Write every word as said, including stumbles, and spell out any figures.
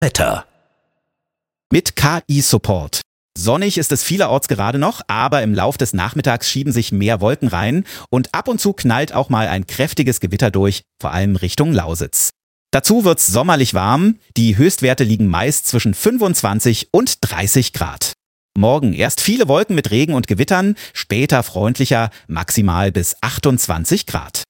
Wetter. Mit K I-Support. Sonnig ist es vielerorts gerade noch, aber im Lauf des Nachmittags schieben sich mehr Wolken rein und ab und zu knallt auch mal ein kräftiges Gewitter durch, vor allem Richtung Lausitz. Dazu wird's sommerlich warm, die Höchstwerte liegen meist zwischen fünfundzwanzig und dreißig Grad. Morgen erst viele Wolken mit Regen und Gewittern, später freundlicher, maximal bis achtundzwanzig Grad.